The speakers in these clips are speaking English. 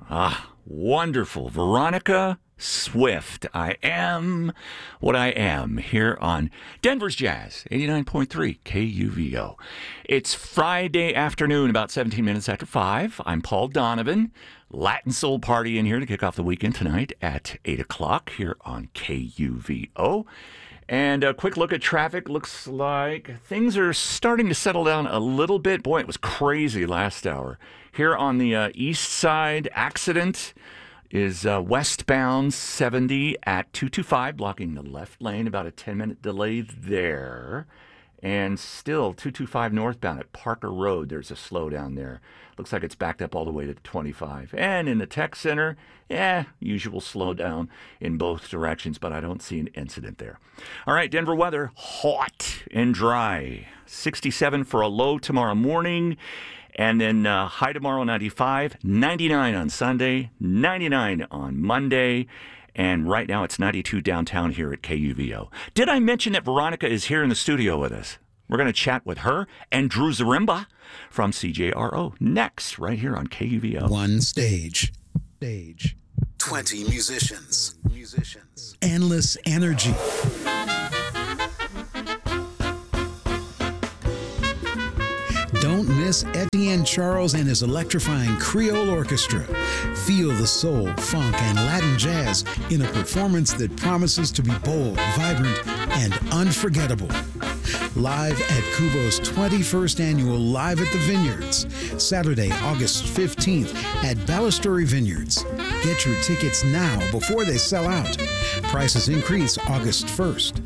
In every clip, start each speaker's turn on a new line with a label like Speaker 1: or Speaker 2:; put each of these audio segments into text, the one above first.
Speaker 1: Wonderful. Veronica Swift. I am what I am here on Denver's Jazz, 89.3 KUVO. It's Friday afternoon, about 17 minutes after 5. I'm Paul Donovan. Latin Soul Party in here to kick off the weekend tonight at 8 o'clock here on KUVO. And a quick look at traffic. Looks like things are starting to settle down a little bit. Boy, it was crazy last hour. Here on the east side, accident is westbound 70 at 225, blocking the left lane. About a 10-minute delay there. And still 225 northbound at Parker Road. There's a slowdown there. Looks like it's backed up all the way to 25. And in the tech center, usual slowdown in both directions, but I don't see an incident there. All right, Denver weather, hot and dry. 67 for a low tomorrow morning. And then high tomorrow, 95, 99 on Sunday, 99 on Monday, and right now it's 92 downtown here at KUVO. Did I mention that Veronica is here in the studio with us? We're going to chat with her and Drew Zaremba from CJRO next, right here on KUVO.
Speaker 2: One stage.
Speaker 3: 20 musicians.
Speaker 2: Endless energy. Don't miss Etienne Charles and his electrifying Creole Orchestra. Feel the soul, funk, and Latin jazz in a performance that promises to be bold, vibrant, and unforgettable. Live at Kuvo's 21st annual Live at the Vineyards, Saturday, August 15th at Balustrade Vineyards. Get your tickets now before they sell out. Prices increase August 1st.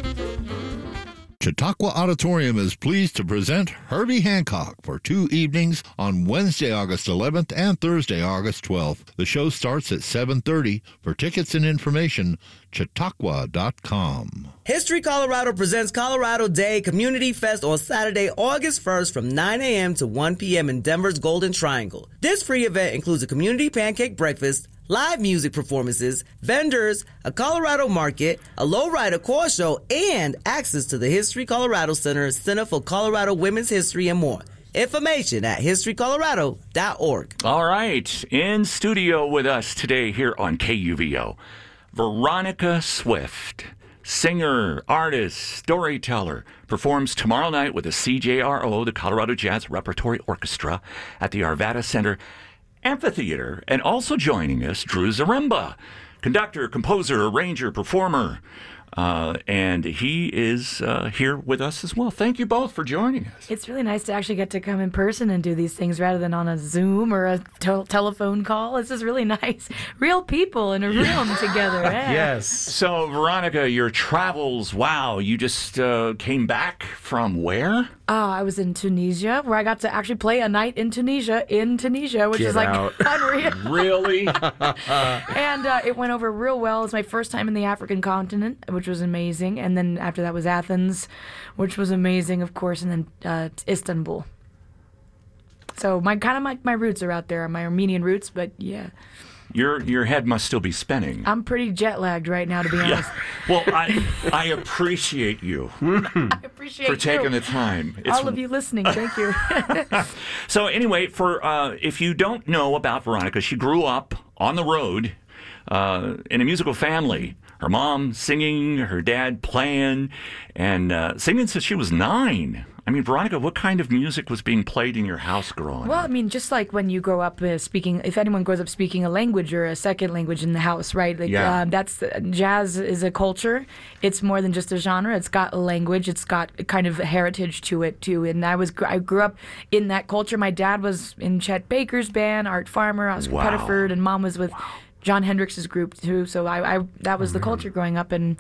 Speaker 4: Chautauqua Auditorium is pleased to present Herbie Hancock for 2 evenings on Wednesday, August 11th and Thursday, August 12th. The show starts at 7:30. For tickets and information, chautauqua.com.
Speaker 5: History Colorado presents Colorado Day Community Fest on Saturday, August 1st from 9 a.m. to 1 p.m. in Denver's Golden Triangle. This free event includes a community pancake breakfast, live music performances, vendors, a Colorado market, a lowrider core show, and access to the History Colorado Center for Colorado Women's History, and more. Information at historycolorado.org.
Speaker 1: All right, in studio with us today here on KUVO, Veronica Swift. Singer, artist, storyteller, performs tomorrow night with the CJRO, the Colorado Jazz Repertory Orchestra, at the Arvada Center Amphitheater. And also joining us, Drew Zaremba, conductor, composer, arranger, performer. And he is here with us as well. Thank you both for joining us.
Speaker 6: It's really nice to actually get to come in person and do these things rather than on a Zoom or a telephone call. This is really nice. Real people in a room together. Yeah.
Speaker 1: Yes. So, Veronica, your travels, wow, you just came back from where?
Speaker 6: I was in Tunisia, where I got to actually play a night in Tunisia, which
Speaker 1: Get
Speaker 6: is like
Speaker 1: out.
Speaker 6: unreal.
Speaker 1: Really?
Speaker 6: And it went over real well. It was my first time in the African continent, which was amazing. And then after that was Athens, which was amazing, of course, and then Istanbul. So my roots are out there, my Armenian roots, but yeah.
Speaker 1: Your head must still be spinning.
Speaker 6: I'm pretty jet lagged right now, to be honest.
Speaker 1: Well, I appreciate you
Speaker 6: I appreciate
Speaker 1: for
Speaker 6: you.
Speaker 1: taking the time.
Speaker 6: All of you listening, thank you.
Speaker 1: So anyway, for if you don't know about Veronica, she grew up on the road in a musical family. Her mom singing, her dad playing, and singing since she was 9. I mean, Veronica, what kind of music was being played in your house growing up?
Speaker 6: Well, I mean, just like when you grow up speaking, if anyone grows up speaking a language or a second language in the house, right? Like,
Speaker 1: Yeah.
Speaker 6: That's jazz is a culture. It's more than just a genre. It's got a language. It's got kind of a heritage to it too. And I grew up in that culture. My dad was in Chet Baker's band, Art Farmer, Oscar
Speaker 1: Wow.
Speaker 6: Pettiford, and Mom was with John Hendrix's group too. So I that was the culture growing up, and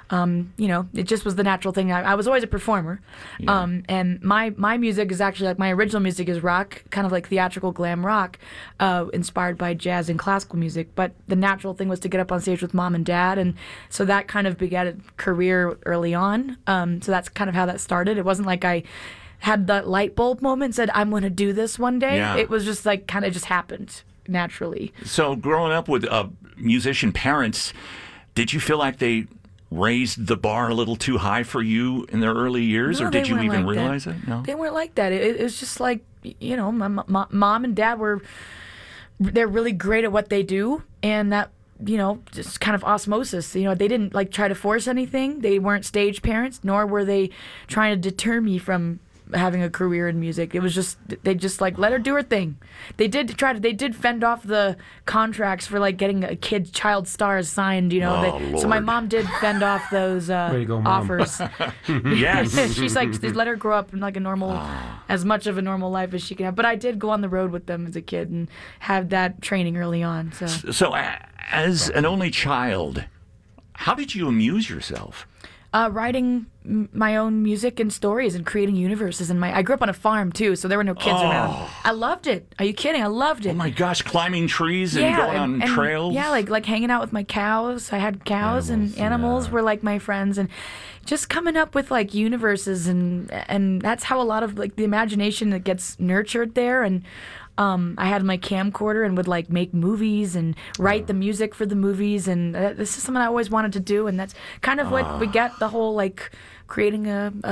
Speaker 6: it just was the natural thing. I was always a performer, and my music is actually, like, my original music is rock, kind of like theatrical glam rock, inspired by jazz and classical music. But the natural thing was to get up on stage with Mom and Dad, and so that kind of began a career early on. So that's kind of how that started. It wasn't like I had that light bulb moment and said, I'm going to do this one day.
Speaker 1: Yeah.
Speaker 6: It was just like kind of just happened naturally.
Speaker 1: So growing up with musician parents, did you feel like they raised the bar a little too high for you in their early years,
Speaker 6: No,
Speaker 1: or did
Speaker 6: they
Speaker 1: you
Speaker 6: weren't
Speaker 1: even
Speaker 6: like that.
Speaker 1: realize it? No?
Speaker 6: They weren't like that. It was just like, my mom and dad were they're really great at what they do, and that, just kind of osmosis. They didn't like try to force anything. They weren't stage parents, nor were they trying to deter me from having a career in music. It was just, they just like let her do her thing. They did fend off the contracts for like getting a child stars signed, so my mom did fend off those
Speaker 7: Way to go, Mom.
Speaker 6: offers.
Speaker 1: Yes.
Speaker 6: She's like, they let her grow up in like a normal, as much of a normal life as she can have. But I did go on the road with them as a kid and have that training early on.
Speaker 1: So as an only child, how did you amuse yourself?
Speaker 6: Writing my own music and stories and creating universes. I grew up on a farm too, so there were no kids around. I loved it. Are you kidding? I loved it.
Speaker 1: Oh my gosh, climbing trees and going on trails.
Speaker 6: Yeah, like hanging out with my cows. I had cows, and animals were like my friends, and just coming up with like universes, and that's how a lot of like the imagination that gets nurtured there. And I had my camcorder and would like make movies and write the music for the movies, and this is something I always wanted to do, and that's kind of what we get the whole like creating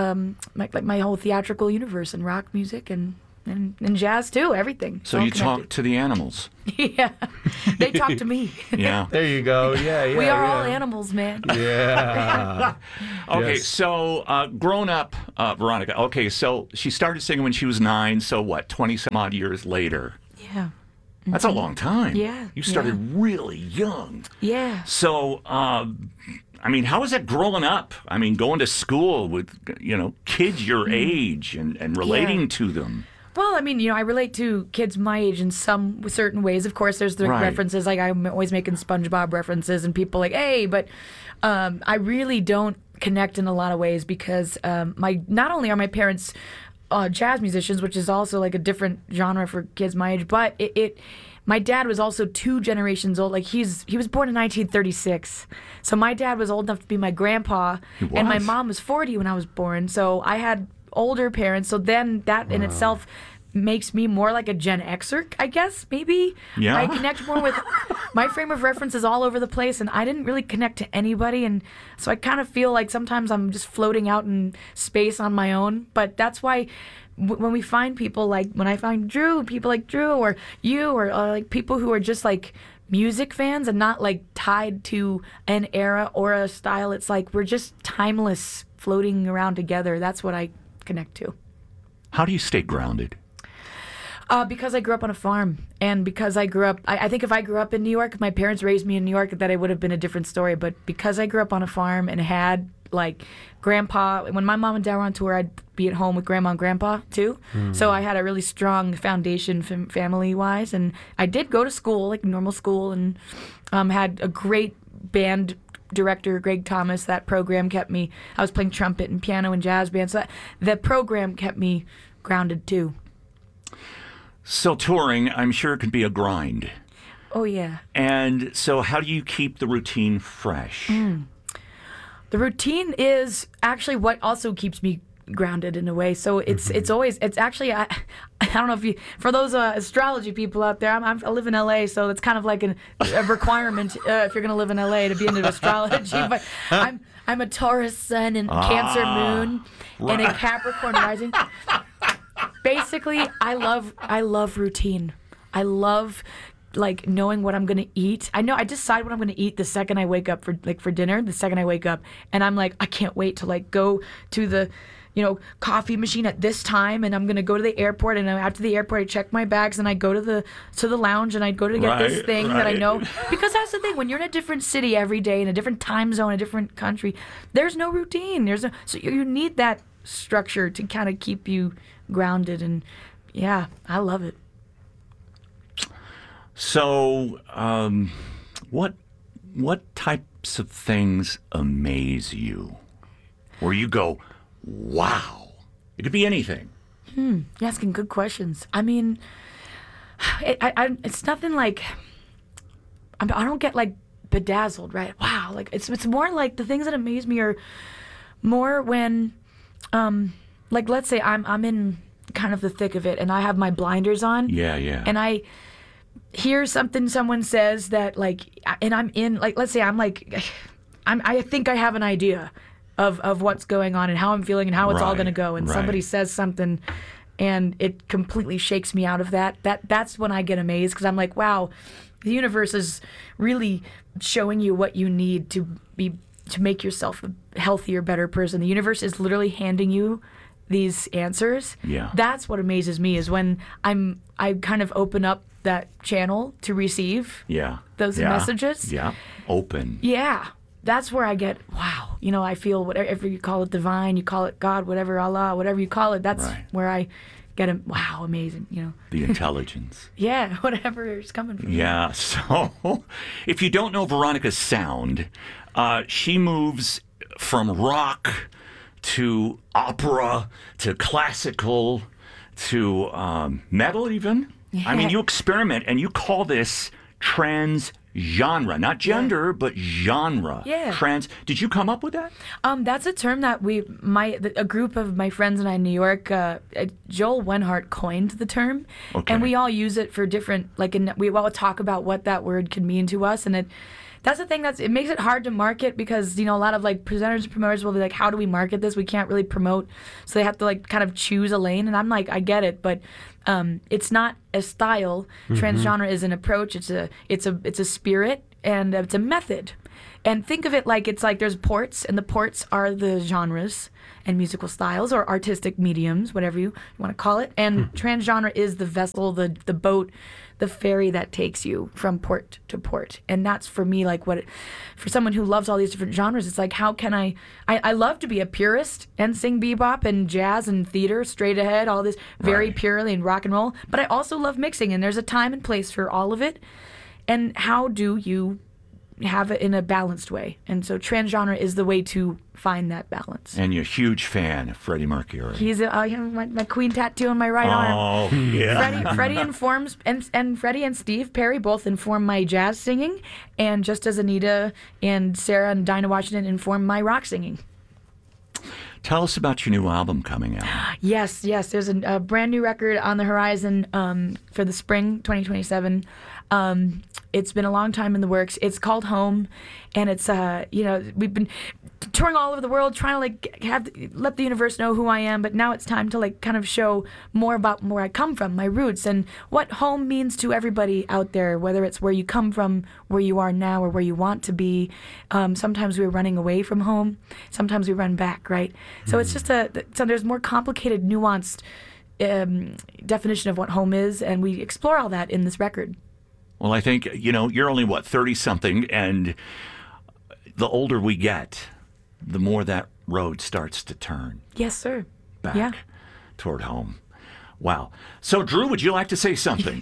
Speaker 6: my whole theatrical universe and rock music and jazz too, everything.
Speaker 1: So you talk to the animals.
Speaker 6: Yeah, they talk to me.
Speaker 1: Yeah.
Speaker 7: There you go. Yeah.
Speaker 6: We are all animals, man.
Speaker 7: Yeah.
Speaker 1: Okay,
Speaker 7: Yes.
Speaker 1: so grown up, Veronica. Okay, so she started singing when she was 9. So what? 20-some odd years later.
Speaker 6: Yeah.
Speaker 1: That's a long time.
Speaker 6: Yeah,
Speaker 1: You started really young.
Speaker 6: Yeah.
Speaker 1: So, how was that growing up? Going to school with, kids your age and relating to them.
Speaker 6: Well, I relate to kids my age in some certain ways. Of course, there's the
Speaker 1: Right.
Speaker 6: references, like I'm always making SpongeBob references, and people like, hey, but I really don't connect in a lot of ways because not only are my parents jazz musicians, which is also like a different genre for kids my age, but my dad was also 2 generations old. Like he was born in 1936, so my dad was old enough to be my grandpa, and my mom was 40 when I was born. So I had older parents. So then that in itself makes me more like a Gen Xer, I guess, maybe.
Speaker 1: Yeah.
Speaker 6: I connect more with my frame of reference is all over the place, and I didn't really connect to anybody, and so I kind of feel like sometimes I'm just floating out in space on my own. But that's why when we find people like, when I find Drew, people like Drew or you, or like people who are just like music fans and not like tied to an era or a style, it's like we're just timeless, floating around together. That's what I connect to.
Speaker 1: How do you stay grounded?
Speaker 6: Because I grew up on a farm, and because I grew up, I think if I grew up in New York, if my parents raised me in New York, that it would have been a different story. But because I grew up on a farm and had like grandpa, when my mom and dad were on tour, I'd be at home with grandma and grandpa too. So I had a really strong foundation family-wise, and I did go to school, like normal school, and had a great band director, Greg Thomas. That program kept me, I was playing trumpet and piano and jazz band, so that program kept me grounded too.
Speaker 1: So touring, I'm sure it can be a grind.
Speaker 6: Oh yeah.
Speaker 1: And so how do you keep the routine fresh?
Speaker 6: The routine is actually what also keeps me grounded in a way. So it's actually I don't know if you, for those astrology people out there, I live in LA, so it's kind of like a requirement if you're going to live in LA to be into astrology. But I'm a Taurus sun and Cancer moon and a Capricorn rising. Basically, I love routine. I love like knowing what I'm gonna eat. I decide what I'm gonna eat the second I wake up for dinner. The second I wake up, and I'm like, I can't wait to like go to the coffee machine at this time, and I'm gonna go to the airport, and after the airport I check my bags and I go to the lounge and I go to get this thing that I know, because that's the thing, when you're in a different city every day, in a different time zone, a different country, there's no routine. So you need that structure to kind of keep you grounded, and yeah, I love it.
Speaker 1: So what types of things amaze you, where you go, wow? It could be anything.
Speaker 6: You're asking good questions. I mean, it's nothing like, I don't get like bedazzled, right? Wow, like it's more like the things that amaze me are more when, like let's say I'm in kind of the thick of it and I have my blinders on.
Speaker 1: Yeah.
Speaker 6: And I hear something someone says that like, and I'm in, like, let's say I think I have an idea of what's going on and how I'm feeling and how it's all going to go. And somebody says something and it completely shakes me out of that. That's when I get amazed, because I'm like, wow, the universe is really showing you what you need to make yourself a healthier, better person. The universe is literally handing you these answers.
Speaker 1: Yeah.
Speaker 6: That's what amazes me, is when I kind of open up that channel to receive those messages.
Speaker 1: Yeah. Open.
Speaker 6: Yeah. That's where I get, wow. I feel whatever you call it, divine, you call it God, whatever, Allah, whatever you call it, that's where I get a, wow, amazing,
Speaker 1: The intelligence.
Speaker 6: Yeah, whatever is coming from.
Speaker 1: Yeah. So if you don't know Veronica's sound, she moves from rock to opera to classical to metal even.
Speaker 6: Yeah.
Speaker 1: I mean, you experiment and you call this trans-genre, not gender, but genre.
Speaker 6: Yeah.
Speaker 1: Did you come up with that?
Speaker 6: That's a term that a group of my friends and I in New York, Joel Wenhart coined the term.
Speaker 1: Okay.
Speaker 6: And we all use it for different, we all talk about what that word could mean to us. And that's the thing it makes it hard to market, because, a lot of presenters and promoters will be like, how do we market this? We can't really promote. So they have to kind of choose a lane. And I'm like, I get it, but it's not a style. Transgenre is an approach. It's a spirit, and it's a method. And think of it it's like there's ports, and the ports are the genres and musical styles or artistic mediums, whatever you want to call it. And transgenre is the vessel, the boat, the ferry that takes you from port to port. And that's for me, for someone who loves all these different genres, it's like, how can I love to be a purist and sing bebop and jazz and theater straight ahead, all this very purely and rock and roll. But I also love mixing, and there's a time and place for all of it. And how do you have it in a balanced way? And so transgenre is the way to find that balance.
Speaker 1: And you're a huge fan of Freddie Mercury.
Speaker 6: He's my Queen tattoo on my right arm.
Speaker 1: Oh, yeah.
Speaker 6: Freddie informs, and Freddie and Steve Perry both inform my jazz singing, and just as Anita and Sarah and Dinah Washington inform my rock singing.
Speaker 1: Tell us about your new album coming out.
Speaker 6: Yes. There's a brand new record on the horizon for the spring 2027. It's been a long time in the works. It's called Home, and it's we've been touring all over the world trying to let the universe know who I am, but now it's time to kind of show more about where I come from, my roots, and what home means to everybody out there, whether it's where you come from, where you are now, or where you want to be. Sometimes we're running away from home, sometimes we run back, right? So it's just so there's more complicated, nuanced definition of what home is, and we explore all that in this record.
Speaker 1: Well, I think, you're only, 30-something, and the older we get, the more that road starts to turn.
Speaker 6: Yes, sir.
Speaker 1: Back toward home. Wow. So, Drew, would you like to say something?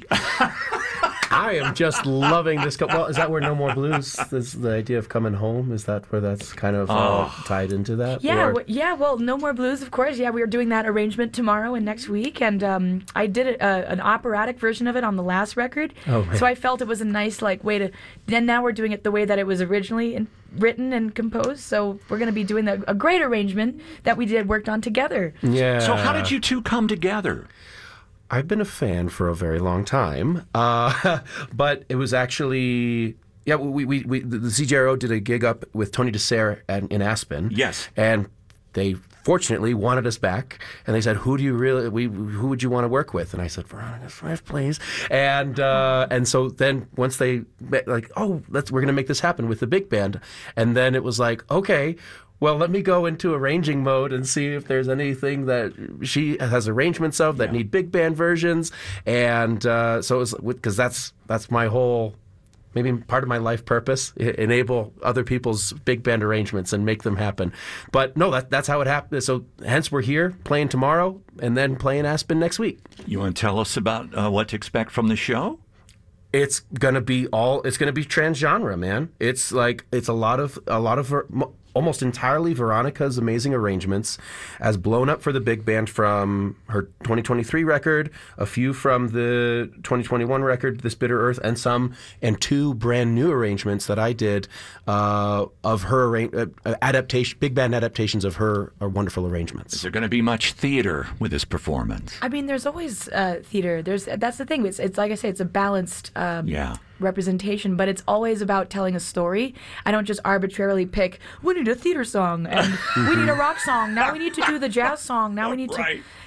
Speaker 7: I am just loving this. Well, is that where No More Blues is the idea of coming home? Is that where that's kind of tied into that?
Speaker 6: Yeah. Well, No More Blues, of course. Yeah, we are doing that arrangement tomorrow and next week, and I did an operatic version of it on the last record.
Speaker 7: Oh, man.
Speaker 6: So I felt it was a nice way to. Then now we're doing it the way that it was originally written and composed. So we're going to be doing a great arrangement that we worked on together.
Speaker 7: Yeah.
Speaker 1: So how did you two come together?
Speaker 7: I've been a fan for a very long time, but it was actually the CJRO did a gig up with Tony DeSere in Aspen.
Speaker 1: Yes,
Speaker 7: and they fortunately wanted us back, and they said, "Who would you want to work with?" And I said, "Veronica Swift, please." And so then once they we're going to make this happen with the big band, and then it was like, okay. Well, let me go into arranging mode and see if there's anything that she has arrangements of that need big band versions. And so it was, because that's my whole, maybe part of my life purpose, enable other people's big band arrangements and make them happen. But no, that's how it happened. So hence we're here playing tomorrow and then playing Aspen next week.
Speaker 1: You want to tell us about what to expect from the show?
Speaker 7: It's gonna be transgenre, man. It's a lot of almost entirely Veronica's amazing arrangements, as blown up for the big band from her 2023 record, a few from the 2021 record, This Bitter Earth, and two brand new arrangements that I did of her big band adaptations of her wonderful arrangements.
Speaker 1: Is there going to be much theater with this performance?
Speaker 6: I mean, there's always theater. That's the thing. It's like I say, it's a balanced representation, but it's always about telling a story. I don't just arbitrarily pick, we need a theater song, and we need a rock song, now we need to do the jazz song, now we need to...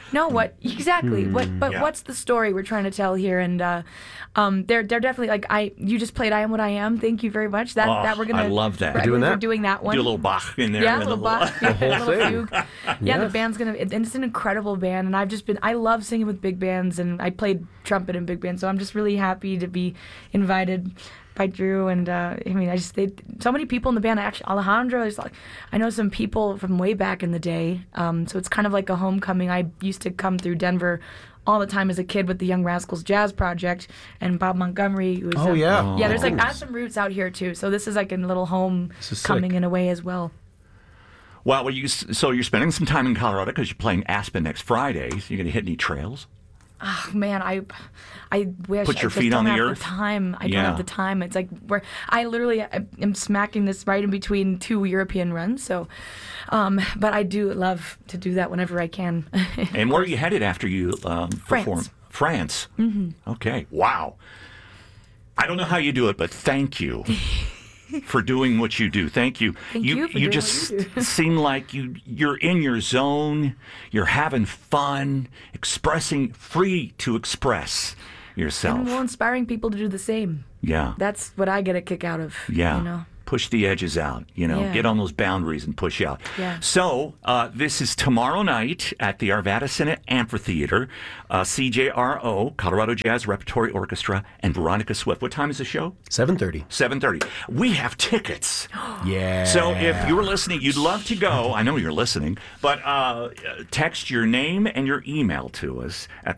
Speaker 6: No, what exactly? What's the story we're trying to tell here? And they're definitely like you just played "I Am What I Am." Thank you very much. That we're gonna.
Speaker 1: I love that.
Speaker 6: We're doing that one.
Speaker 1: Do a little Bach in there.
Speaker 6: Yeah, a
Speaker 1: and
Speaker 6: little Bach, a little fugue. Yeah,
Speaker 7: Yes.
Speaker 6: the band's and it's an incredible band, and I love singing with big bands, and I played trumpet in big bands, so I'm just really happy to be invited by Drew, and so many people in the band. Actually, Alejandro is like, I know some people from way back in the day, so it's kind of like a homecoming. I used to come through Denver all the time as a kid with the Young Rascals Jazz Project, and Bob Montgomery, who was there's like I have some roots out here too, so this is like a little homecoming in a way as well.
Speaker 1: Well, so you're spending some time in Colorado because you're playing Aspen next Friday. So you're going to hit any trails?
Speaker 6: Oh, man, I wish.
Speaker 1: Put your
Speaker 6: I just
Speaker 1: feet on
Speaker 6: don't
Speaker 1: the
Speaker 6: have
Speaker 1: earth?
Speaker 6: The time. I don't have the time. It's like I literally am smacking this right in between two European runs. So, but I do love to do that whenever I can.
Speaker 1: And where are you headed after you perform? France.
Speaker 6: Mm-hmm.
Speaker 1: Okay. Wow. I don't know how you do it, but thank you for doing what you do. Thank you.
Speaker 6: Thank you for doing
Speaker 1: just
Speaker 6: what you do.
Speaker 1: seem like you're in your zone. You're having fun, free to express yourself.
Speaker 6: And inspiring people to do the same.
Speaker 1: Yeah.
Speaker 6: That's what I get a kick out of.
Speaker 1: Yeah.
Speaker 6: You know?
Speaker 1: Push the edges out,
Speaker 6: Yeah.
Speaker 1: Get on those boundaries and push out.
Speaker 6: Yeah.
Speaker 1: So this is tomorrow night at the Arvada Senate Amphitheater, CJRO, Colorado Jazz Repertory Orchestra, and Veronica Swift. What time is the show?
Speaker 7: 7:30.
Speaker 1: 7:30. We have tickets.
Speaker 7: Yeah.
Speaker 1: So if you're listening, you'd love to go. I know you're listening, but text your name and your email to us at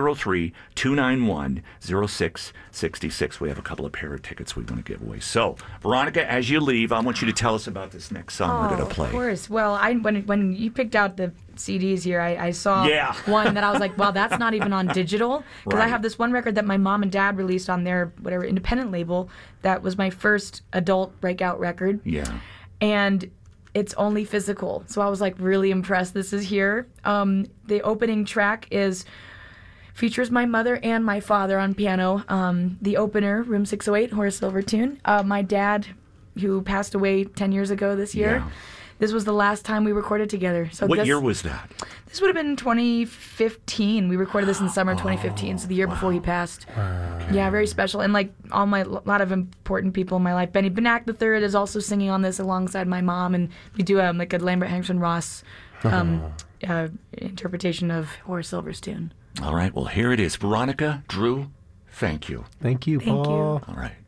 Speaker 1: 303-291-0666. We have a couple of pair of tickets we want to give away. So, Veronica, as you leave, I want you to tell us about this next song we're going to play.
Speaker 6: Of course. Well, when you picked out the CDs here, I saw one that I was like, wow, that's not even on digital. Because I have this one record that my mom and dad released on their whatever independent label that was my first adult breakout record.
Speaker 1: Yeah.
Speaker 6: And it's only physical. So I was like really impressed. This is here. The opening track features my mother and my father on piano. The opener, Room 608, Horace Silver tune. My dad, who passed away 10 years ago this year.
Speaker 1: Yeah.
Speaker 6: This was the last time we recorded together. So
Speaker 1: What year was that?
Speaker 6: This would have been 2015. We recorded this in summer 2015, so the year before he passed. Yeah, very special. And like a lot of important people in my life. Benny Benack III is also singing on this alongside my mom, and we do like a Lambert Henriksen Ross interpretation of Horace Silver's tune.
Speaker 1: All right, well, here it is. Veronica, Drew, thank you.
Speaker 7: Thank you, Paul.
Speaker 6: Thank you.
Speaker 1: All right.